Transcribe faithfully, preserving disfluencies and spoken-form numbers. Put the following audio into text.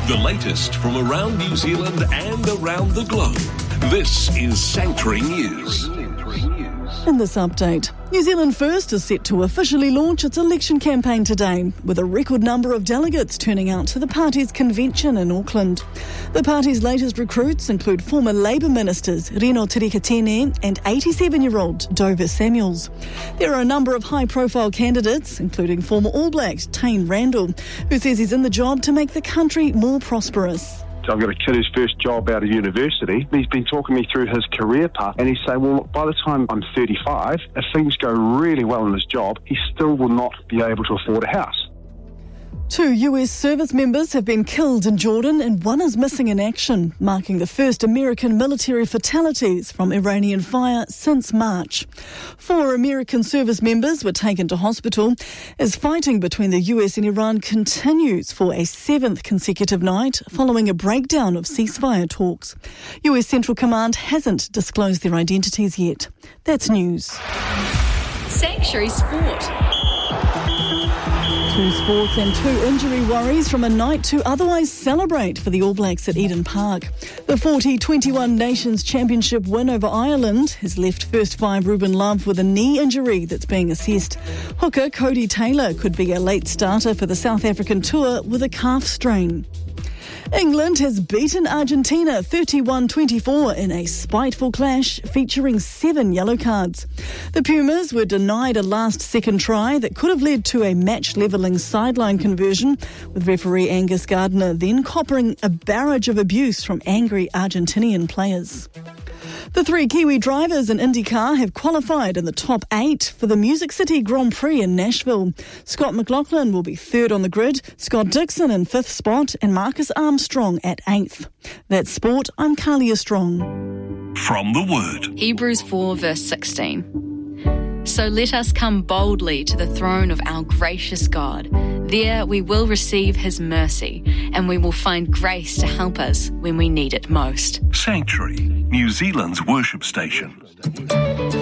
The latest from around New Zealand and around the globe. This is Sanctuary News. In this update, New Zealand First is set to officially launch its election campaign today, with a record number of delegates turning out to the party's convention in Auckland. The party's latest recruits include former Labour ministers Rino Tirikatene and eighty-seven-year-old Dover Samuels. There are a number of high-profile candidates, including former All Blacks Tane Randall, who says he's in the job to make the country more prosperous. I've got a kid whose first job out of university. He's been talking me through his career path, and he's saying, well, by the time I'm thirty-five, if things go really well in his job, he still will not be able to afford a house. Two U S service members have been killed in Jordan and one is missing in action, marking the first American military fatalities from Iranian fire since March. Four American service members were taken to hospital as fighting between the U S and Iran continues for a seventh consecutive night following a breakdown of ceasefire talks. U S Central Command hasn't disclosed their identities yet. That's news. Sanctuary Sport. Two sports and two injury worries from a night to otherwise celebrate for the All Blacks at Eden Park. The forty twenty-one Nations Championship win over Ireland has left first five Ruben Love with a knee injury that's being assessed. Hooker Cody Taylor could be a late starter for the South African tour with a calf strain. England has beaten Argentina thirty-one twenty-four in a spiteful clash featuring seven yellow cards. The Pumas were denied a last-second try that could have led to a match-levelling sideline conversion, with referee Angus Gardner then coppering a barrage of abuse from angry Argentinian players. The three Kiwi drivers in IndyCar have qualified in the top eight for the Music City Grand Prix in Nashville. Scott McLaughlin will be third on the grid, Scott Dixon in fifth spot and Marcus Armstrong at eighth. That's sport. I'm Carlia Strong. From the Word. Hebrews four verse sixteen. So let us come boldly to the throne of our gracious God. There we will receive his mercy and we will find grace to help us when we need it most. Sanctuary, New Zealand's worship station.